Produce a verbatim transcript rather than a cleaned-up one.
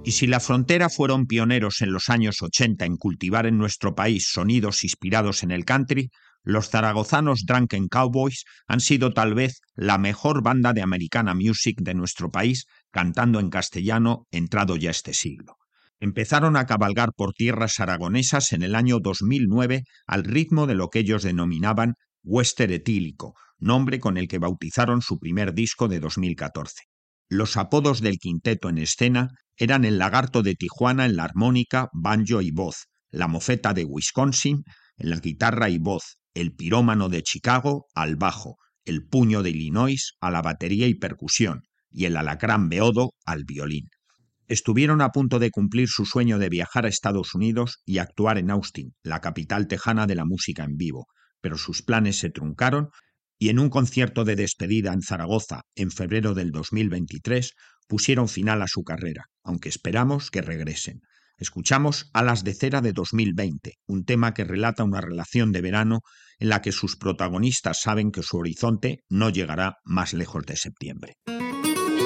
Y si La Frontera fueron pioneros en los años ochenta en cultivar en nuestro país sonidos inspirados en el country, los zaragozanos Drunken Cowboys han sido tal vez la mejor banda de Americana Music de nuestro país cantando en castellano entrado ya este siglo. Empezaron a cabalgar por tierras aragonesas en el año dos mil nueve al ritmo de lo que ellos denominaban western etílico, nombre con el que bautizaron su primer disco de dos mil catorce. Los apodos del quinteto en escena eran el Lagarto de Tijuana en la armónica, banjo y voz, la Mofeta de Wisconsin en la guitarra y voz, el Pirómano de Chicago al bajo, el Puño de Illinois a la batería y percusión y el Alacrán Beodo al violín. Estuvieron a punto de cumplir su sueño de viajar a Estados Unidos y actuar en Austin, la capital tejana de la música en vivo, pero sus planes se truncaron y en un concierto de despedida en Zaragoza en febrero del dos mil veintitrés pusieron final a su carrera, aunque esperamos que regresen. Escuchamos Alas de Cera de dos mil veinte, un tema que relata una relación de verano en la que sus protagonistas saben que su horizonte no llegará más lejos de septiembre.